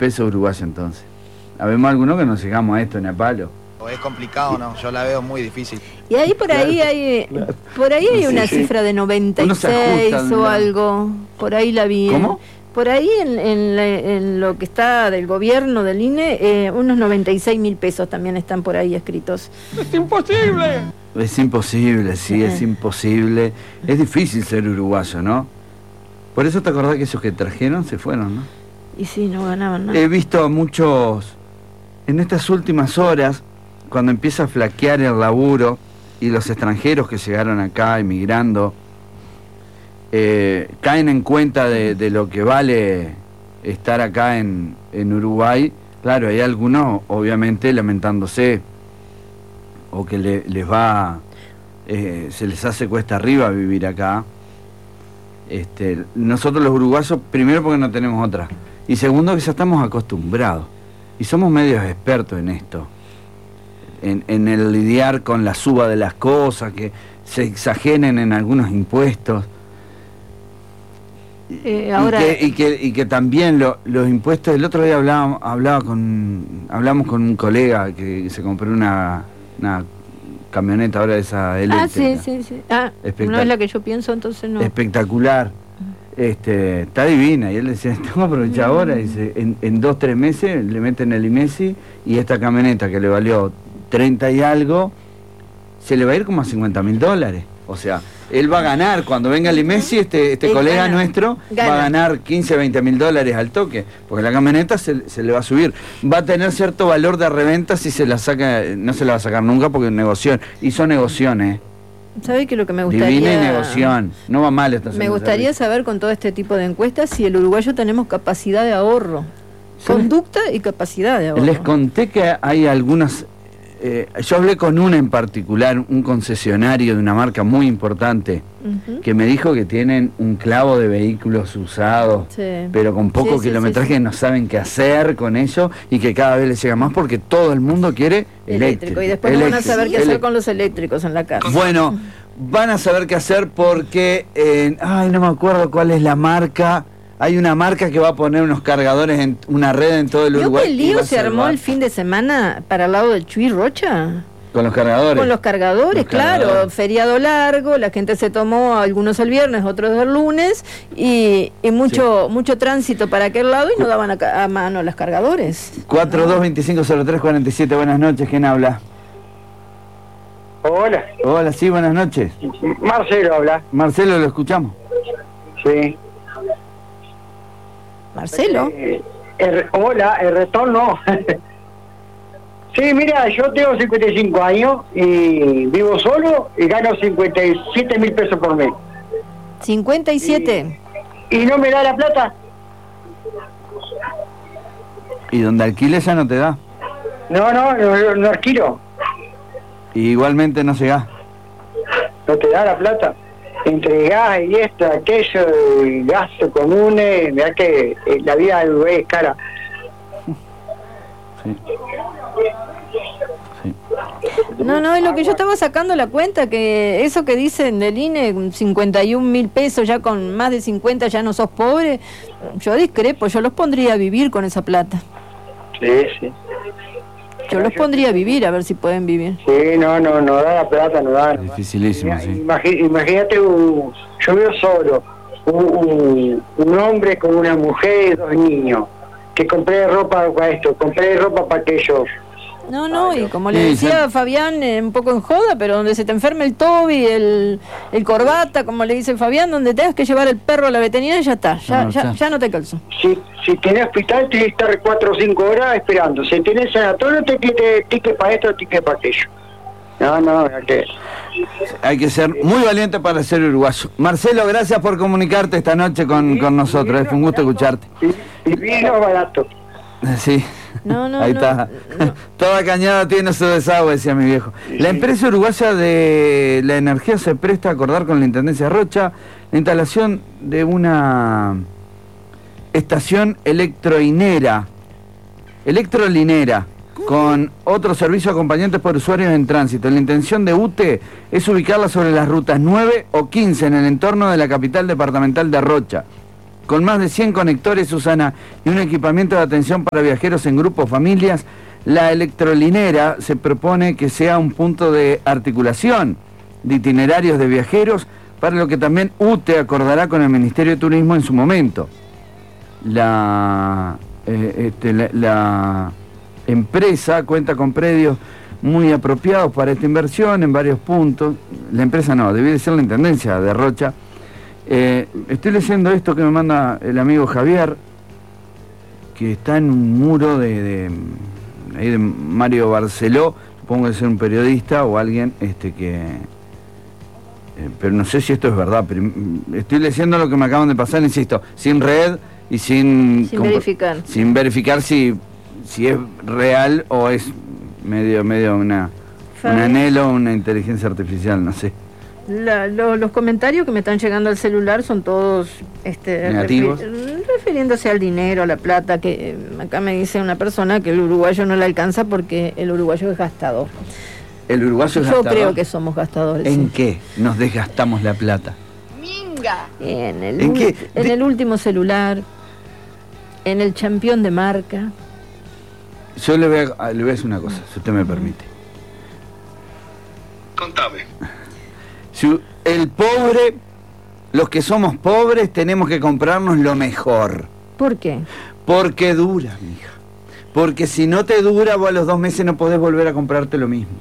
pesos uruguayos entonces. Habemos algunos que no llegamos a esto ni a palo. Es complicado, ¿no? Yo la veo muy difícil. Y ahí por ahí hay por ahí hay una cifra de 96 o algo. Por ahí la vi. ¿Cómo? Por ahí en lo que está del gobierno, del INE, unos 96.000 pesos también están por ahí escritos. ¡Es imposible! Es imposible, sí, es imposible. Es difícil ser uruguayo, ¿no? Por eso te acordás que esos que trajeron se fueron, ¿no? Y sí, no ganaban nada. He visto a muchos, en estas últimas horas, cuando empieza a flaquear el laburo y los extranjeros que llegaron acá emigrando, caen en cuenta de lo que vale estar acá en Uruguay. Claro, hay algunos obviamente lamentándose o que les va se les hace cuesta arriba vivir acá. Nosotros los uruguayos, primero porque no tenemos otra, y segundo que ya estamos acostumbrados y somos medios expertos en esto, en el lidiar con la suba de las cosas, que se exageren en algunos impuestos. Ahora... y que también los impuestos. El otro día hablamos con un colega que se compró una camioneta ahora de esa eléctrica. Sí. No es la que yo pienso, entonces no. Espectacular. Está divina. Y él decía, tengo que aprovechar ahora. Dice, en 2-3 meses le meten el IMESI y esta camioneta que le valió 30 y algo, se le va a ir como a $50.000. O sea, él va a ganar, cuando venga el IMESI, este colega nuestro va a ganar $15-20.000 al toque, porque la camioneta se le va a subir. Va a tener cierto valor de reventa si se la saca, no se la va a sacar nunca porque es negoción. Hizo negociones. ¿Sabe qué es lo que me gustaría? Divina y negoción. No va mal esta. Me gustaría saber con todo este tipo de encuestas si el uruguayo tenemos capacidad de ahorro. Conducta y capacidad de ahorro. Les conté que hay algunas... yo hablé con una en particular, un concesionario de una marca muy importante, que me dijo que tienen un clavo de vehículos usados, pero con poco kilometraje, no saben qué hacer con ello y que cada vez les llega más porque todo el mundo quiere eléctrico. Y después no van a saber qué hacer con los eléctricos en la casa. Bueno, van a saber qué hacer porque, no me acuerdo cuál es la marca. Hay una marca que va a poner unos cargadores en una red en todo el Uruguay. ¿Qué lío se armó el fin de semana para el lado del Chuy Rocha? Con los cargadores. Con los cargadores, claro. Feriado largo, la gente se tomó, algunos el viernes, otros el lunes, y mucho tránsito para aquel lado y no daban a mano los cargadores. 42250347, buenas noches, ¿quién habla? Hola. Hola, sí, buenas noches. Marcelo habla. Marcelo, lo escuchamos. Sí. Marcelo. Hola, el retorno. Sí, mira, yo tengo 55 años y vivo solo y gano 57.000 pesos por mes. 57. ¿Y no me da la plata? ¿Y donde alquiles ya no te da? No alquilo. ¿Y igualmente no llegás? ¿No te da la plata? Entre gas y esto, aquello, y gastos comunes, mirá que la vida es cara. Sí. No, es lo que yo estaba sacando la cuenta, que eso que dicen del INE, 51.000 pesos, ya con más de 50 ya no sos pobre, yo discrepo, yo los pondría a vivir con esa plata. Sí. Yo los pondría a vivir, a ver si pueden vivir. Sí, no da la plata, no da. Dificilísimo, sí. Imagínate, yo veo solo, un hombre con una mujer y 2 niños, que compré ropa para esto, compré ropa para aquello. No, y como le decía Fabián, un poco en joda, pero donde se te enferme el Toby, el corbata, como le dice Fabián, donde tengas que llevar el perro a la veterinaria, ya está, ya no te calzo. Si tenés hospital, tenés que estar 4 o 5 horas esperando. Si tenés sanatorio, te ticket para esto, ticket para aquello. Hay que ser muy valiente para ser uruguayo. Marcelo, gracias por comunicarte esta noche con nosotros, fue un gusto escucharte. Y vino barato. Sí. Ahí está. No. Toda cañada tiene su desagüe, decía mi viejo. La empresa uruguaya de la energía se presta a acordar con la Intendencia de Rocha la instalación de una estación electrolinera con otros servicios acompañantes por usuarios en tránsito. La intención de UTE es ubicarla sobre las rutas 9 o 15 en el entorno de la capital departamental de Rocha, Con más de 100 conectores, Susana, y un equipamiento de atención para viajeros en grupos, familias, la electrolinera se propone que sea un punto de articulación de itinerarios de viajeros, para lo que también UTE acordará con el Ministerio de Turismo en su momento. La empresa cuenta con predios muy apropiados para esta inversión en varios puntos. La empresa no, debe ser la Intendencia de Rocha. Estoy leyendo esto que me manda el amigo Javier, que está en un muro de Mario Barceló, supongo que es un periodista o alguien pero no sé si esto es verdad, pero estoy leyendo lo que me acaban de pasar, insisto, sin red y sin verificar si es real o es medio un anhelo, una inteligencia artificial, no sé. Los comentarios que me están llegando al celular son todos negativos, refiriéndose al dinero, a la plata, que acá me dice una persona que el uruguayo no le alcanza porque el uruguayo es gastador. ¿El uruguayo es gastador? Yo creo que somos gastadores. ¿En qué nos desgastamos la plata? ¡Minga! En el último celular, en el campeón de marca. Yo le voy a decir una cosa, si usted me permite. Contame. Si el pobre, los que somos pobres, tenemos que comprarnos lo mejor. ¿Por qué? Porque dura, mija. Porque si no te dura, vos a los 2 meses no podés volver a comprarte lo mismo.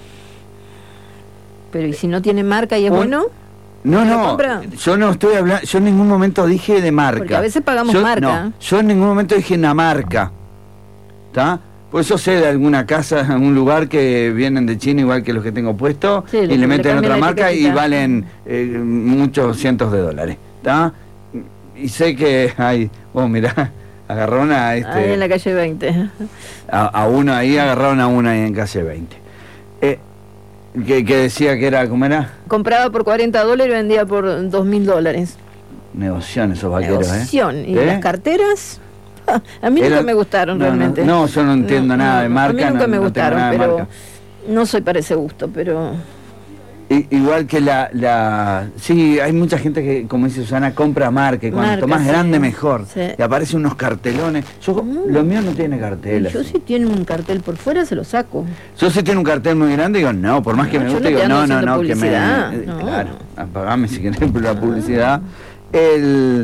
Pero ¿y si no tiene marca y es bueno? No, yo no estoy hablando, yo en ningún momento dije de marca. Porque a veces pagamos marca. No, yo en ningún momento dije una marca. ¿Está? Pues yo sé de alguna casa, algún lugar que vienen de China igual que los que tengo puestos, sí, y le meten otra marca y valen muchos cientos de dólares. ¿Está? Y sé que hay, mirá, agarraron a ahí en la calle 20. A uno ahí, agarraron a uno ahí en calle 20. Que decía que era, ¿cómo era? Compraba por $40 y vendía por $2.000. Negoción esos vaqueros, Negoción. ¿Y las carteras? A mí nunca me gustaron realmente. No, yo no entiendo nada de marca. A mí nunca me gustaron, pero no soy para ese gusto, pero... Igual que sí, hay mucha gente que, como dice Susana, compra marca, y cuanto más grande mejor. Sí. Y aparecen unos cartelones. Lo mío no tiene carteles. Yo si tiene un cartel por fuera se lo saco. Yo si tiene un cartel muy grande digo, no, por más que me guste, digo, no, que me... Claro, apagame si querés la publicidad. El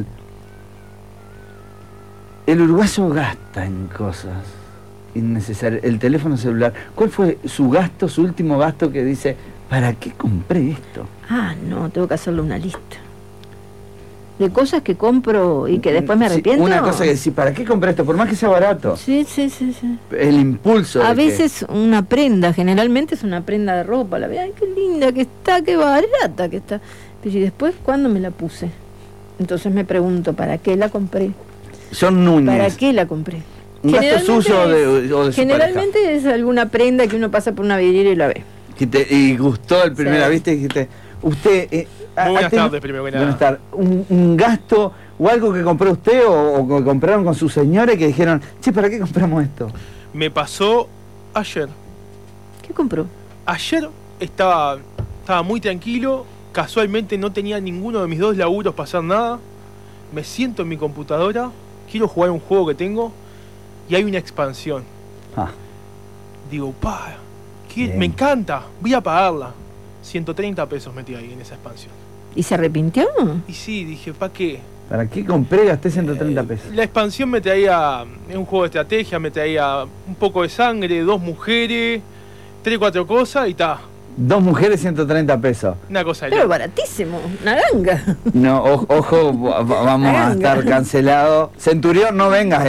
uruguayo gasta en cosas innecesarias. El teléfono celular. ¿Cuál fue su último gasto que dice, ¿para qué compré esto? No, tengo que hacerle una lista. De cosas que compro y que después me arrepiento. Una cosa que decir, ¿para qué compré esto? Por más que sea barato. Sí. El impulso. A veces una prenda, generalmente es una prenda de ropa. La veo, ay, qué linda que está, qué barata que está. Pero ¿y después cuándo me la puse? Entonces me pregunto, ¿para qué la compré? Son Núñez. ¿Para qué la compré? ¿Un gasto suyo o de generalmente es alguna prenda que uno pasa por una vidriera y la ve. Y gustó el primera vista y dijiste, usted... buenas tardes, primero que nada. Buenas tardes. ¿Un gasto o algo que compró usted o que compraron con sus señores que dijeron, che, ¿para qué compramos esto? Me pasó ayer. ¿Qué compró? Ayer estaba muy tranquilo, casualmente no tenía ninguno de mis 2 laburos para hacer nada. Me siento en mi computadora, quiero jugar un juego que tengo y hay una expansión. Digo, me encanta, voy a pagarla. 130 pesos metí ahí en esa expansión. ¿Y se arrepintió? Y sí, dije, ¿para qué? ¿Para qué compré? Gasté 130 pesos. La expansión me traía un juego de estrategia, me traía un poco de sangre, 2 mujeres, 3, 4 cosas y ta. 2 mujeres, 130 pesos. Una cosa de pero baratísimo, una ganga. No, ojo, vamos a estar cancelados. Centurión, no vengas,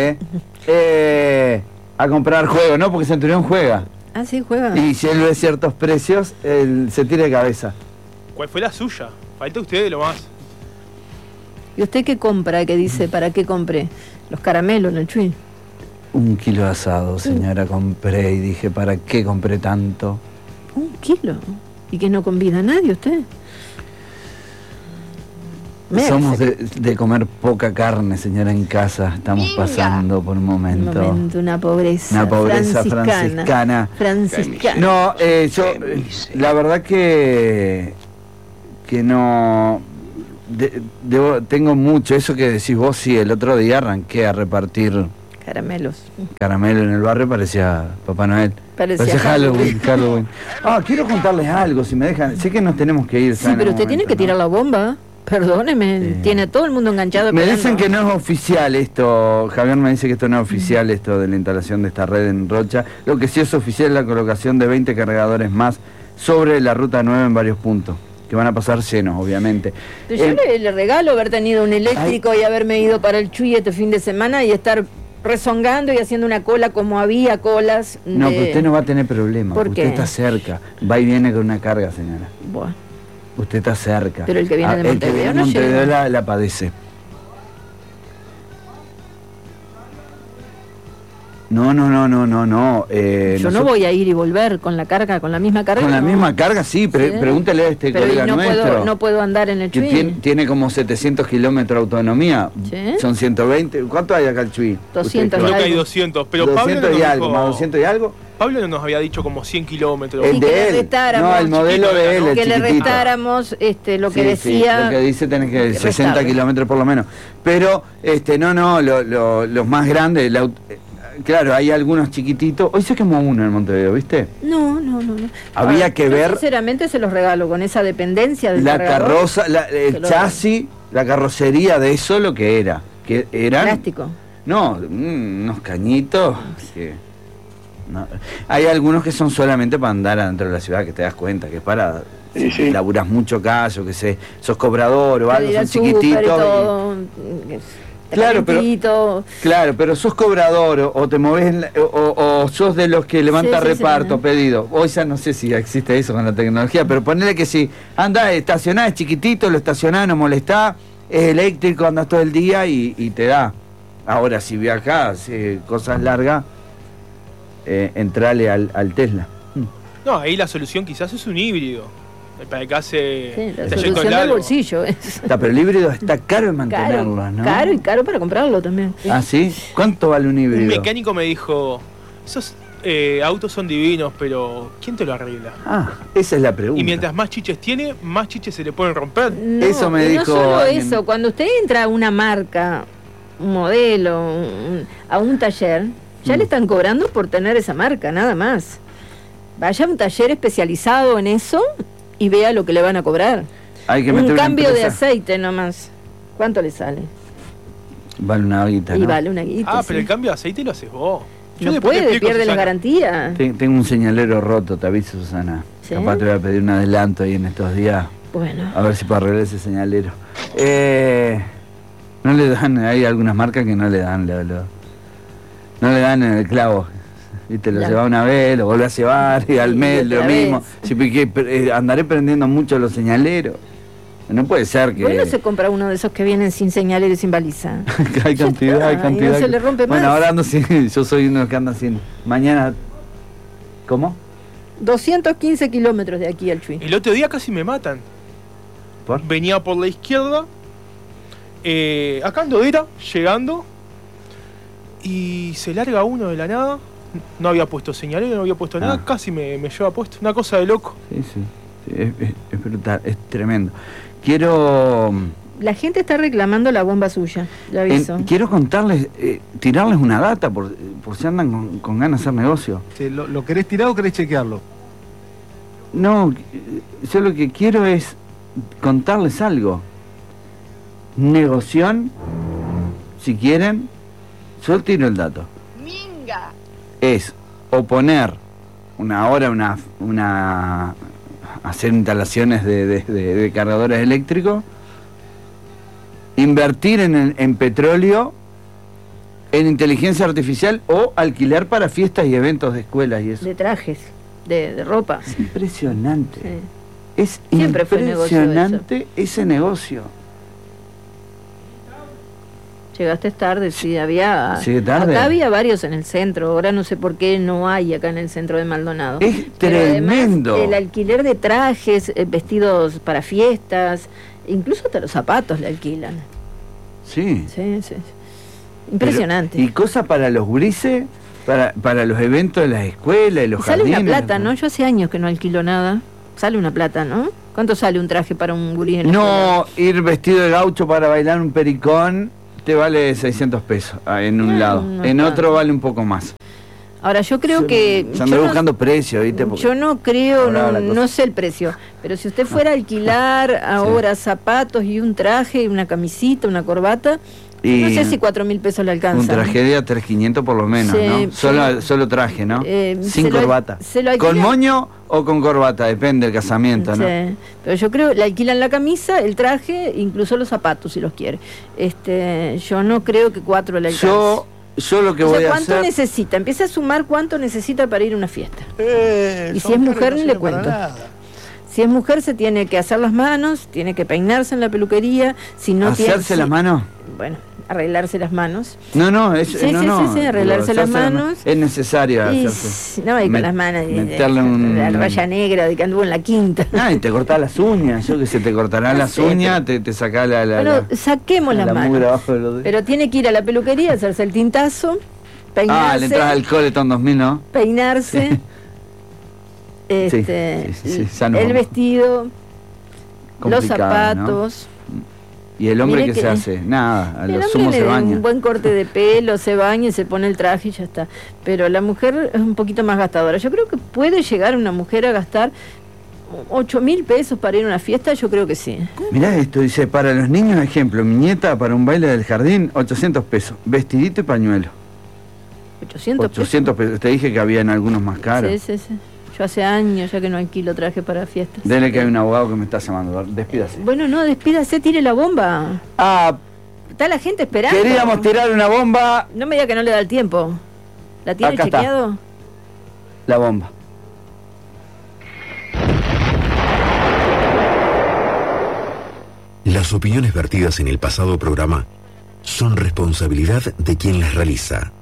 a comprar juegos, ¿no? Porque Centurión juega. Ah, sí, juega. Y si él ve ciertos precios, él se tira de cabeza. ¿Cuál fue la suya? Falta usted de lo más. ¿Y usted qué compra? ¿Qué dice? ¿Para qué compré? Los caramelos en el Chuy. 1 kilo de asado, señora, compré y dije, ¿para qué compré tanto? 1 kilo. ¿Y que no convida a nadie usted? Somos de comer poca carne, señora, en casa. Estamos pasando por un momento. Una pobreza. Una pobreza franciscana. No, yo, la verdad que no. tengo mucho, eso que decís vos, sí, el otro día arranqué a repartir Caramelos. caramelo en el barrio, parecía Papá Noel. Parecía Halloween. Quiero contarles algo, si me dejan. Sé que nos tenemos que ir. Sí, pero usted tiene que tirar la bomba. Perdóneme, tiene a todo el mundo enganchado. Me esperando. dicen que no es oficial esto, Javier me dice que esto no es oficial, esto de la instalación de esta red en Rocha. Lo que sí es oficial es la colocación de 20 cargadores más sobre la ruta 9 en varios puntos, que van a pasar llenos, obviamente. Yo le regalo haber tenido un eléctrico y haberme ido para el Chuy este fin de semana y estar rezongando y haciendo una cola como había colas. No, pero usted no va a tener problema, ¿Por usted qué? está cerca, va y viene con una carga, señora. Bueno. Usted está cerca. Pero el que viene de el que Montevideo viene de no Montevideo llega. la padece. No. Yo no voy a ir y volver con la carga, con la misma carga. Con la no. misma carga, sí, Sí. Pregúntele a este Pero colega no nuestro. no puedo andar en el que Chuy. tiene como 700 kilómetros de autonomía. Sí. Son 120. ¿Cuánto hay acá el Chuy? 200 Creo y que hay algo. 200, pero 200 Pablo y no algo, dijo- más 200 y algo. Pablo no nos había dicho como 100 kilómetros. El Sí, que de le él. restáramos, No, el modelo chiquito, de él, ¿no? el Que le chiquitito. restáramos lo que Sí, decía. lo que dice tenés que que 60 restarle. kilómetros por lo menos. Pero, los más grandes, claro, hay algunos chiquititos. Hoy se quemó uno en Montevideo, ¿viste? No. Había que yo ver- sinceramente se los regalo con esa dependencia del La cargador. carroza, Se el lo- chasis, la carrocería de eso lo que era. Que eran. Plástico. No, unos cañitos. No. Hay algunos que son solamente para andar adentro de la ciudad, que te das cuenta, que es para. Si laburas mucho caso, que sos cobrador o Para algo, ir son al súper y chiquititos. todo, Claro, pero- calentito. Claro, pero sos cobrador o te movés o sos de los que levanta Sí, sí, reparto, sí. pedido. Hoy ya no sé si existe eso con la tecnología, pero ponele que si andás, estacionás, es chiquitito, lo estacionás, no molestás, es eléctrico, andás todo el día y te da. Ahora, si viajás, cosas largas, entrale al Tesla. No, ahí la solución quizás es un híbrido. Para que hace Sí, la trayectos solución del largos. bolsillo es Pero el híbrido está caro en mantenerlo, caro, ¿no? caro y caro para comprarlo también. ¿Ah, sí? ¿Cuánto vale un híbrido? Un mecánico me dijo, esos autos son divinos, pero ¿quién te lo arregla? Ah, esa es la pregunta. Y mientras más chiches tiene, más chiches se le pueden romper. No, Eso me y dijo no solo alguien. eso, cuando usted entra a una marca, un modelo, a un taller, ya le están cobrando por tener esa marca, nada más. Vaya a un taller especializado en eso y vea lo que le van a cobrar. Hay que meter Un una cambio de empresa. aceite nomás. ¿Cuánto le sale? Vale una guita, Y ¿no? vale una guita. Ah, sí. pero el cambio de aceite lo haces vos. No después te puede, explico, pierde la Susana. garantía. Tengo un señalero roto, te aviso, Susana. ¿Sí? Capaz te voy a pedir un adelanto ahí en estos días. Bueno. A ver si puedo arreglar ese señalero. No le dan, hay algunas marcas que no le dan, no le dan en el clavo. Viste, lo Ya. lleva una vez, lo vuelve a llevar y al Y mes lo otra mismo. vez. Sí, porque, andaré prendiendo mucho los señaleros. No puede ser que... Bueno, se compra uno de esos que vienen sin señalero y sin baliza. hay cantidad, hay está, y cantidad. no se le rompe Bueno, más. ahora ando sin, yo soy uno que anda sin. Mañana, ¿cómo? 215 kilómetros de aquí al Chuy. El otro día casi me matan. ¿Por? Venía por la izquierda, acá en Dodera, llegando, y se larga uno de la nada. No había puesto señalero, no había puesto nada, Ah. casi me lleva puesto. Una cosa de loco. Sí, sí. Es brutal, es tremendo. Quiero La gente está reclamando la bomba suya, ya aviso. quiero contarles, tirarles una data por si andan con ganas de hacer negocio. ¿Lo querés tirar o querés chequearlo? No, yo lo que quiero es contarles algo. Negoción, si quieren, yo tiro el dato. Es o poner hacer instalaciones de cargadores eléctricos, invertir en petróleo, en inteligencia artificial o alquilar para fiestas y eventos de escuelas y eso. De trajes, de ropa. Es impresionante. Sí. Es Siempre fue negocio impresionante ese negocio. Llegaste tarde, sí, había... Llegué tarde. Acá había varios en el centro, ahora no sé por qué no hay acá en el centro de Maldonado. Es Pero además, tremendo. el alquiler de trajes, vestidos para fiestas, incluso hasta los zapatos le alquilan. Sí. Sí, sí. Impresionante. Pero- y cosas para los grises, para los eventos de las escuelas y los Y sale jardines. una plata, ¿no? Yo hace años que no alquilo nada. Sale una plata, ¿no? ¿Cuánto sale un traje para un gurí en la No, ir vestido de gaucho para bailar un pericón te vale 600 pesos en un lado. no En tanto. otro vale un poco más. Ahora, yo creo que... Se anda yo no- buscando precio, ¿viste? Porque Yo no creo, ahora la cosa- no sé el precio, pero si usted fuera a alquilar ahora zapatos y un traje, y una camisita, una corbata, Y no sé si 4.000 pesos le alcanza. un tragedia 3.500 por lo menos, Sí, ¿no? sí. Solo traje, ¿no? Se Sin lo- corbata. se lo alquila- ¿Con moño o con corbata? Depende del casamiento, ¿no? Sí, pero yo creo, le alquilan la camisa, el traje, incluso los zapatos si los quiere. Yo no creo que 4 le alcance. Yo lo que O sea, voy a ¿cuánto hacer... necesita? Empieza a sumar cuánto necesita para ir a una fiesta. Y si son es mujer, caras que no le sirven para cuento. nada. Si es mujer, se tiene que hacer las manos, tiene que peinarse en la peluquería. Si no tiene, ¿Hacerse si- las manos? Bueno, arreglarse las manos. No, es, Sí, no, sí, no, sí, arreglarse digo, las hacerse manos. Es necesario Y, hacerse. no, y con Met- las manos. meterle un... La raya negra de que anduvo en la quinta. Ah, y te cortás las uñas, yo que sé, te cortarás No las sé, uñas, te sacás la Bueno, saquemos las mugre manos. abajo de los dedos. Pero tiene que ir a la peluquería, hacerse el tintazo, peinarse. Le entras al Coleton 2000, ¿no? Peinarse. Sí, ya no el vamos. vestido, los Complicado, zapatos. ¿Y el hombre Mire que se que- hace? Nada, a El lo hombre sumo le se da baña. un buen corte de pelo, se baña y se pone el traje y ya está. Pero la mujer es un poquito más gastadora. Yo creo que puede llegar una mujer a gastar 8.000 pesos para ir a una fiesta, yo creo que sí. Mirá esto, dice, para los niños, ejemplo, mi nieta para un baile del jardín, 800 pesos, vestidito y pañuelo. 800 800 pesos, te dije que habían algunos más caros. Sí, sí, sí. Yo hace años ya que no alquilo traje para fiestas. Dele que hay un abogado que me está llamando, despídase. Bueno, no, despídase, tire la bomba. Ah, Está la gente esperando. queríamos tirar una bomba, No me diga que no le da el tiempo. ¿La tiene Acá está. chequeado? la bomba. Las opiniones vertidas en el pasado programa son responsabilidad de quien las realiza